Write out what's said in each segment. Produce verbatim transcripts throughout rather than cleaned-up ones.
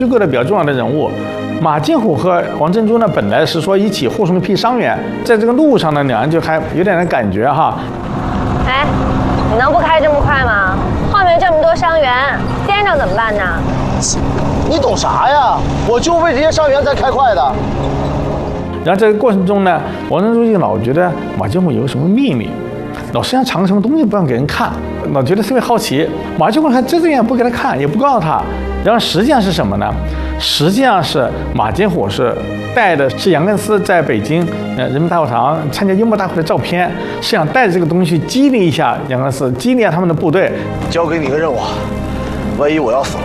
虚构的比较重要的人物。马金虎和王珍珠呢，本来是说一起护送一批伤员，在这个路上呢，两人就还有点感觉哈。 哎，你能不开这么快吗？后面这么多伤员，颠着怎么办呢？ 你懂啥呀？我就为这些伤员才开快的。 然后这个过程中呢，王珍珠就老觉得马金虎有什么秘密，老身上藏什么东西不让给人看，老觉得特别好奇。马金虎还遮着眼不给他看，也不告诉他。然后实际上是什么呢？实际上是马金虎是带的是杨根思在北京呃人民大会堂参加幽默大会的照片，是想带着这个东西激励一下杨根思，激励他们的部队。 交给你个任务，万一我要死了，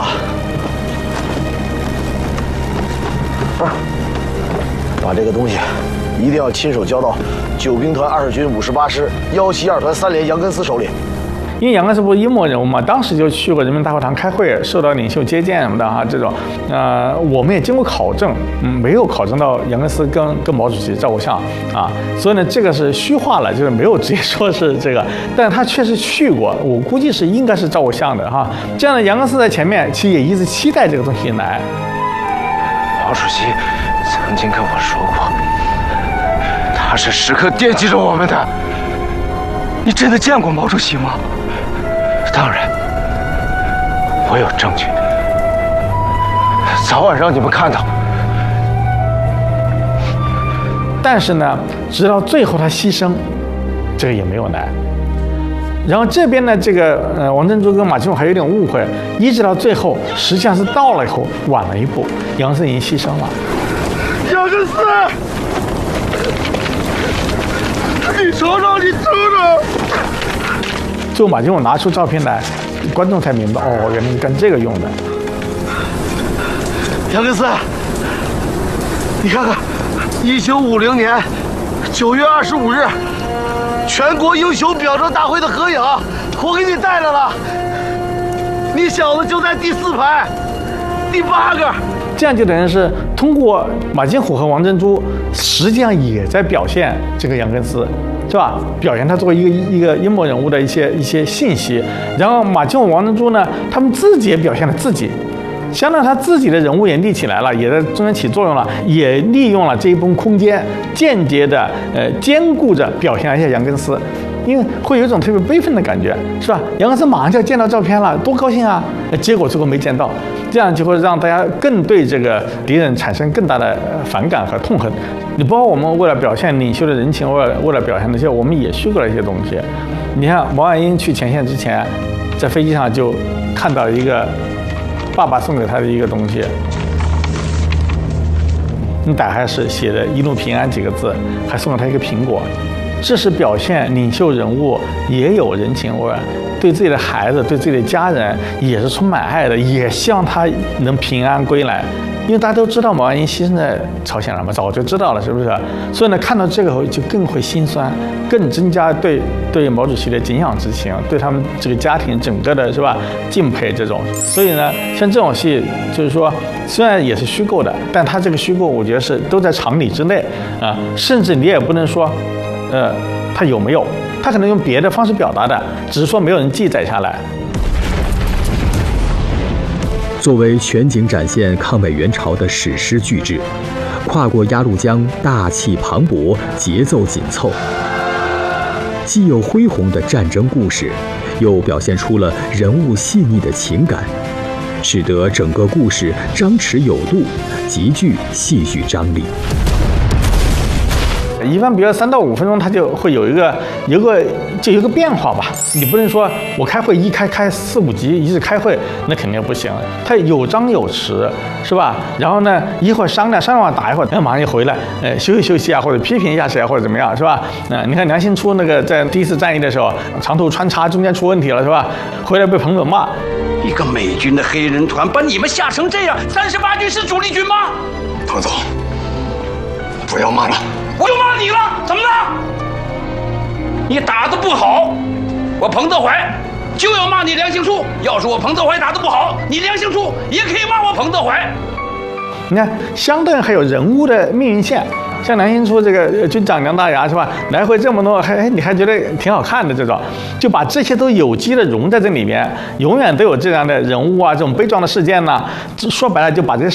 啊，把这个东西一定要亲手交到九兵团二军五十八师幺七二团三连杨根思手里。 因为杨根思不是幽默人物嘛，当时就去过人民大会堂开会，受到领袖接见什么的哈，这种，呃，我们也经过考证，嗯，没有考证到杨根思跟跟毛主席照过相啊，所以呢，这个是虚化了，就是没有直接说是这个，但他确实去过，我估计是应该是照过相的哈。这样的杨根思在前面，其实也一直期待这个东西来。 毛主席曾经跟我说过，他是时刻惦记着我们的。你真的见过毛主席吗？当然，我有证据，早晚让你们看到。 但是呢，直到最后他牺牲，这个也没有来。然后这边呢，这个呃王珍珠跟马金虎还有点误会，一直到最后，实际上是到了以后晚了一步，杨根思已经牺牲了。 杨根思，你瞅瞅，你瞅瞅。 最后马金虎拿出照片来，观众才明白，哦，原来是干这个用的。 杨根思，你看看，一九五零年九月二十五日，全国英雄表彰大会的合影，我给你带来了。你小子就在第四排，第八个。 这样就等于是通过马金虎和王珍珠，实际上也在表现这个杨根思。是吧？表现他作为一个一个幽默人物的一些一些信息，然后马金虎、王珍珠呢，他们自己也表现了自己，相当于他自己的人物也立起来了，也在中间起作用了，也利用了这一部分空间，间接的呃兼顾着表现一下杨根思，因为会有一种特别悲愤的感觉，是吧？杨根思马上就要见到照片了，多高兴啊！结果最后没见到，这样就会让大家更对这个敌人产生更大的反感和痛恨。你包括我们为了表现领袖的人情，为了为了表现那些，我们也虚构了一些东西。你看毛岸英去前线之前，在飞机上就看到一个爸爸送给他的一个东西，你打开是写的“一路平安”几个字，还送了他一个苹果。这是表现领袖人物也有人情味，对自己的孩子、对自己的家人也是充满爱的，也希望他能平安归来。因为大家都知道毛岸英牺牲在朝鲜了嘛，早就知道了，是不是？所以呢，看到这个后就更会心酸，更增加对对毛主席的敬仰之情，对他们这个家庭整个的是吧敬佩这种。所以呢，像这种戏，就是说虽然也是虚构的，但它这个虚构，我觉得是都在常理之内啊，甚至你也不能说，呃，它有没有，它可能用别的方式表达的，只是说没有人记载下来。 作为全景展现抗美援朝的史诗巨制，跨过鸭绿江大气磅礴，节奏紧凑，既有恢宏的战争故事，又表现出了人物细腻的情感，使得整个故事张弛有度，极具戏剧张力。 一般比如三到五分钟，它就会有一个有个就有一个变化吧。你不能说我开会一开开四五集一直开会，那肯定不行。它有张有弛，是吧？然后呢，一会儿商量商量完打一会儿，那马上就回来，呃，休息休息啊，或者批评一下谁啊，或者怎么样，是吧？那、呃、你看梁兴初那个在第一次战役的时候，长途穿插中间出问题了，是吧？回来被彭总骂， 一个美军的黑人团把你们吓成这样，三十八军是主力军吗？ 彭总，不要骂了。 我又骂你了，怎么了？你打得不好，我彭德怀就要骂你梁兴初。要是我彭德怀打得不好，你梁兴初也可以骂我彭德怀。 你看乡镇还有人物的命运线。像梁兴初这个军长梁大牙是吧？来回这么多，还你还觉得挺好看的这种，就把这些都有机的融在这里面，永远都有这样的人物啊，这种悲壮的事件呢、啊。说白了，就把这些